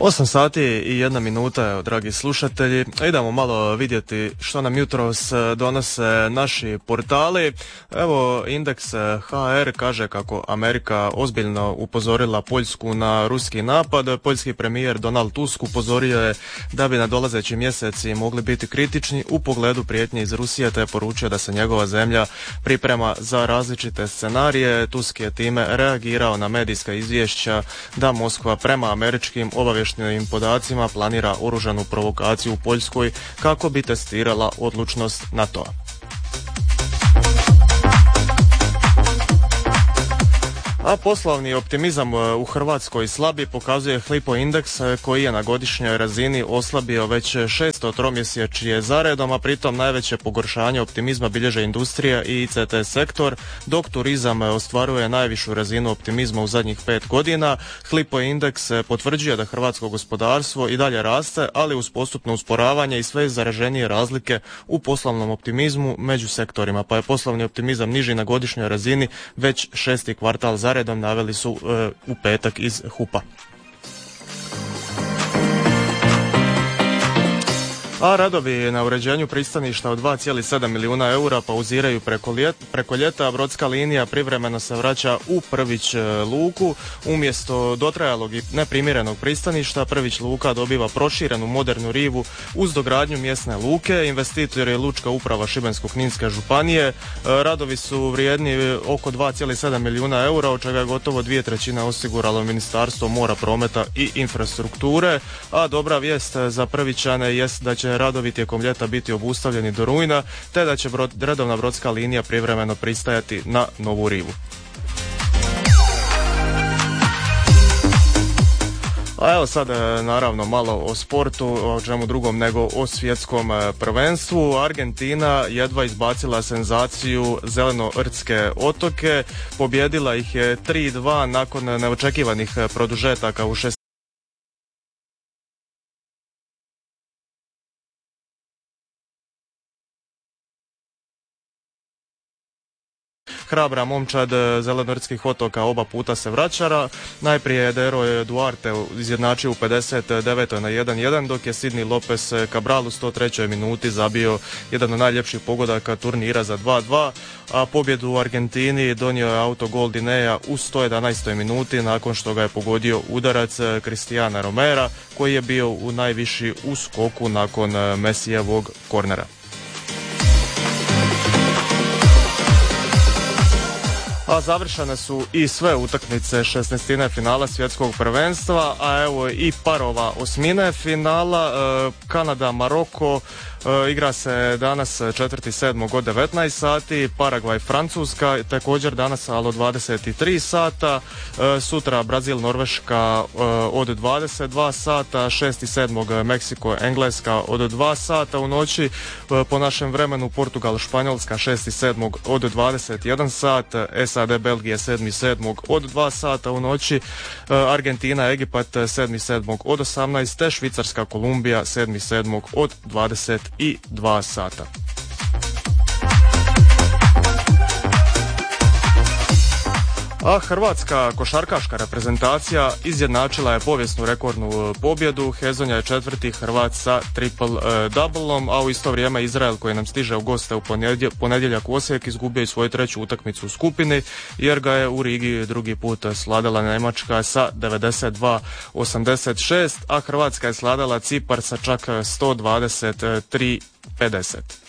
8 sati i 1 minuta, dragi slušatelji. Idemo malo vidjeti što nam jutros donose naši portali. Evo, indeks HR kaže kako Amerika ozbiljno upozorila Poljsku na ruski napad. Poljski premijer Donald Tusk upozorio je da bi nadolazeći mjeseci mogli biti kritični u pogledu prijetnje iz Rusije, te je poručio da se njegova zemlja priprema za različite scenarije. Tusk je time reagirao na medijska izvješća da Moskva prema američkim obavještajnim podacima planira oružanu provokaciju u Poljskoj kako bi testirala odlučnost NATO-a. A poslovni optimizam u Hrvatskoj slabi, pokazuje Hlippo indeks koji je na godišnjoj razini oslabio već 6. tromjesečje zaredom, a pritom najveće pogoršanje optimizma bilježe industrija i ICT sektor, dok turizam ostvaruje najvišu razinu optimizma u zadnjih 5 godina. Hlippo indeks potvrđuje da hrvatsko gospodarstvo i dalje raste, ali uz postupno usporavanje i sve izraženije razlike u poslovnom optimizmu među sektorima, pa je poslovni optimizam niži na godišnjoj razini već 6. kvartal zaredom, naveli su u petak iz HUP-a. A radovi na uređenju pristaništa od 2,7 milijuna eura pauziraju preko ljeta. Brodska linija privremeno se vraća u Prvić luku. Umjesto dotrajalog i neprimjerenog pristaništa, Prvić luka dobiva proširenu modernu rivu uz dogradnju mjesne luke. Investitor je Lučka uprava Šibensko-kninske županije. Radovi su vrijedni oko 2,7 milijuna eura, od čega je gotovo 2/3 osiguralo Ministarstvo mora, prometa i infrastrukture. A dobra vijest za Prvićane jest da će radovi tijekom ljeta biti obustavljeni do rujna, te da će redovna brodska linija privremeno pristajati na novu rivu. A evo sad naravno malo o sportu, o čemu drugom nego o svjetskom prvenstvu. Argentina jedva izbacila senzaciju Zeleno-Rtske otoke, pobjedila ih je 3-2 nakon neočekivanih produžetaka u 6. Hrabra momčad Zeleno-Rtskih otoka oba puta se vraćara. Najprije je Dero Duarte izjednačio u 59. na 1-1, dok je Sidney Lopez Cabral u 103. minuti zabio jedan od najljepših pogodaka turnira za 2-2, a pobjedu u Argentini donio je autogol Dineja u 111. minuti nakon što ga je pogodio udarac Cristiana Romera, koji je bio u najviši u skoku nakon Messijevog kornera. A završene su i sve utakmice 16. finala svjetskog prvenstva, a evo i parova osmine finala. Kanada, Maroko igra se danas 4.7. od 19 sati, Paragvaj, Francuska također danas, ali od 23 sata, sutra Brazil, Norveška od 22 sata, 6.7. Meksiko, Engleska od 2 sata u noći, po našem vremenu Portugal, Španjolska 6.7. od 21 sat, SAD, Belgija 7.7. od 2 sata u noći, Argentina, Egipat 7.7. od 18, te Švicarska, Kolumbija 7.7. od 22 sata. A hrvatska košarkaška reprezentacija izjednačila je povijesnu rekordnu pobjedu. Hezonja je četvrti Hrvat sa triple-doublom, a u isto vrijeme Izrael, koji nam stiže u goste u ponedjeljak u Osijek, izgubio je svoju treću utakmicu u skupini, jer ga je u Rigi drugi put sladala Njemačka sa 92-86, a Hrvatska je sladala Cipar sa čak 123-50.